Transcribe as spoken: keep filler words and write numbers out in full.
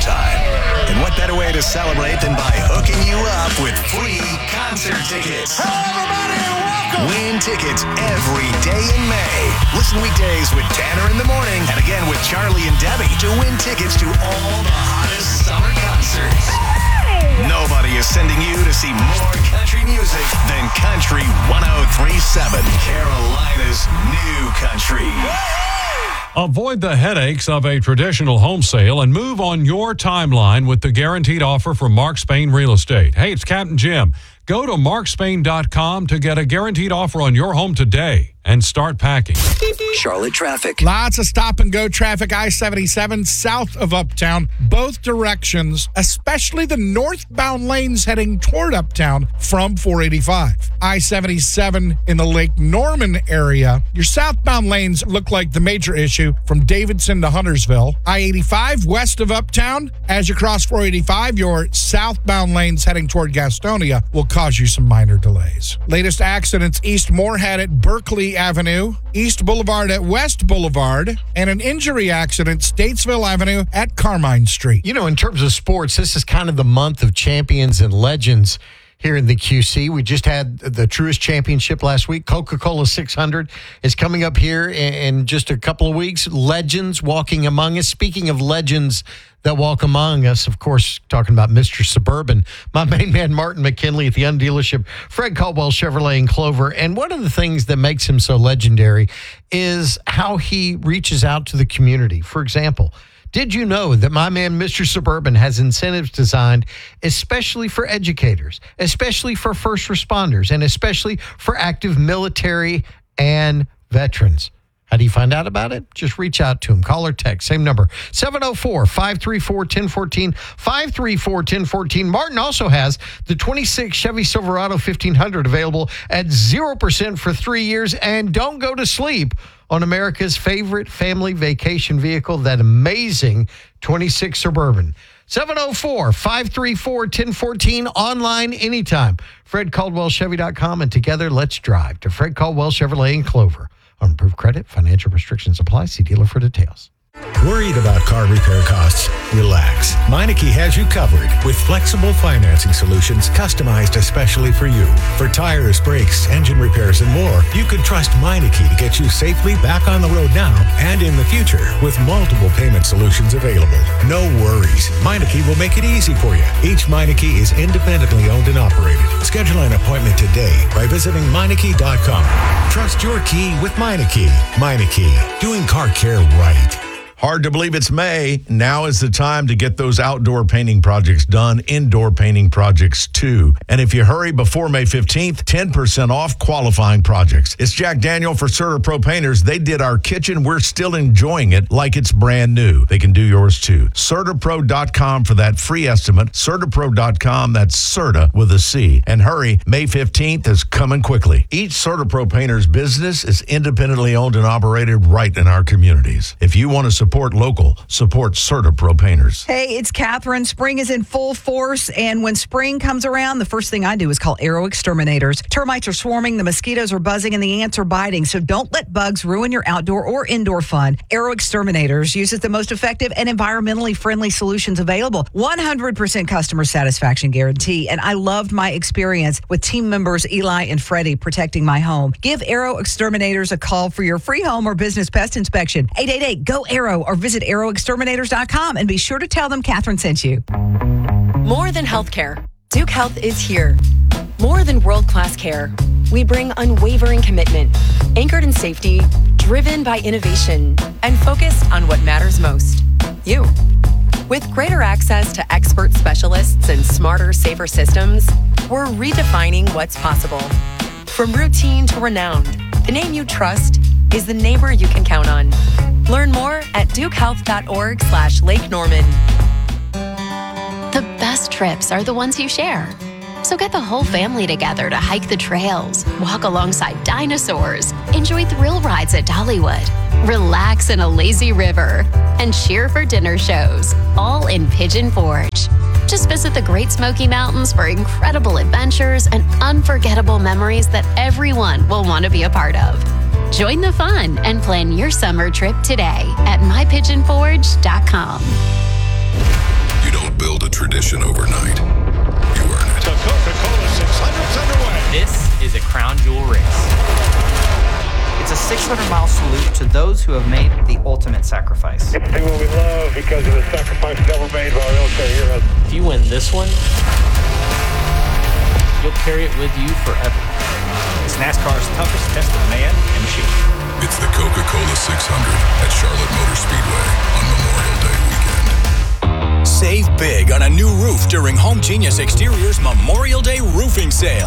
time. And what better way to celebrate than by hooking you up with free concert tickets? Hello, everybody, and welcome! Win tickets every day in May. Listen weekdays with Tanner in the morning and again with Charlie and Debbie to win tickets to all the hottest summer concerts. Hey! Nobody is sending you to see more country music than Country one oh three point seven, Carolina's new country. Avoid the headaches of a traditional home sale and move on your timeline with the guaranteed offer from Mark Spain Real Estate. Hey, it's Captain Jim. Go to mark spain dot com to get a guaranteed offer on your home today and start packing. Charlotte traffic. Lots of stop-and-go traffic, I seventy-seven south of Uptown, both directions, especially the northbound lanes heading toward Uptown from four eighty-five. I seventy-seven in the Lake Norman area. Your southbound lanes look like the major issue from Davidson to Huntersville. I eighty-five west of Uptown. As you cross four eighty-five, your southbound lanes heading toward Gastonia will cause you some minor delays. Latest accidents, East Moorhead at Berkeley Avenue, East Boulevard at West Boulevard, and an injury accident, Statesville Avenue at Carmine Street. You know, in terms of sports, this is kind of the month of champions and legends here in the Q C. We just had the Truist Championship last week. Coca-Cola six hundred is coming up here in just a couple of weeks. Legends walking among us. Speaking of legends that walk among us, of course, talking about Mister Suburban, my main man, Martin McKinley at the Un dealership, Fred Caldwell Chevrolet in Clover. And one of the things that makes him so legendary is how he reaches out to the community. For example, did you know that my man, Mister Suburban, has incentives designed especially for educators, especially for first responders, and especially for active military and veterans? How do you find out about it? Just reach out to him. Call or text. Same number, seven oh four, five three four, one oh one four, five three four, one oh one four. Martin also has the twenty-six Chevy Silverado fifteen hundred available at zero percent for three years. And don't go to sleep on America's favorite family vacation vehicle, that amazing twenty-six Suburban. seven oh four, five three four, one oh one four, online anytime. Fred Caldwell Chevy dot com, and together let's drive to Fred Caldwell Chevrolet in Clover. On approved credit, financial restrictions apply. See dealer for details. Worried about car repair costs? Relax. Meineke has you covered with flexible financing solutions customized especially for you. For tires, brakes, engine repairs, and more, you can trust Meineke to get you safely back on the road now and in the future with multiple payment solutions available. No worries. Meineke will make it easy for you. Each Meineke is independently owned and operated. Schedule an appointment today by visiting Meineke dot com. Trust your key with Meineke. Meineke, doing car care right. Hard to believe it's May. Now is the time to get those outdoor painting projects done, indoor painting projects too. And if you hurry before May fifteenth, ten percent off qualifying projects. It's Jack Daniel for CertaPro Painters. They did our kitchen. We're still enjoying it like it's brand new. They can do yours too. CertaPro dot com for that free estimate. CertaPro dot com, that's Certa with a C. And hurry, May fifteenth is coming quickly. Each CertaPro Painters business is independently owned and operated right in our communities. If you want to support Support local. Support CertaPro Painters. Hey, it's Catherine. Spring is in full force, and when spring comes around, the first thing I do is call Arrow Exterminators. Termites are swarming, the mosquitoes are buzzing, and the ants are biting, so don't let bugs ruin your outdoor or indoor fun. Arrow Exterminators uses the most effective and environmentally friendly solutions available. one hundred percent customer satisfaction guarantee, and I loved my experience with team members Eli and Freddie protecting my home. Give Arrow Exterminators a call for your free home or business pest inspection. eight eight eight, go Arrow. Or visit arrow exterminators dot com and be sure to tell them Catherine sent you. More than healthcare, Duke Health is here. More than world-class care, we bring unwavering commitment, anchored in safety, driven by innovation, and focused on what matters most, you. With greater access to expert specialists and smarter, safer systems, we're redefining what's possible. From routine to renowned, the name you trust is the neighbor you can count on. Learn more at dukehealth.org slash Lake Norman. The best trips are the ones you share. So get the whole family together to hike the trails, walk alongside dinosaurs, enjoy thrill rides at Dollywood, relax in a lazy river, and cheer for dinner shows, all in Pigeon Forge. Just visit the Great Smoky Mountains for incredible adventures and unforgettable memories that everyone will want to be a part of. Join the fun and plan your summer trip today at my pigeon forge dot com. build a tradition overnight. You earn it. The Coca-Cola six hundred's underway. This is a crown jewel race. It's a six hundred mile salute to those who have made the ultimate sacrifice. It's do what we love because of the sacrifices that were made by our military heroes. If you win this one, you'll carry it with you forever. It's NASCAR's toughest test of man and machine. It's the Coca-Cola six hundred at Charlotte Motor Speedway on Memorial Day weekend. Save big on a new roof during Home Genius Exteriors Memorial Day roofing sale.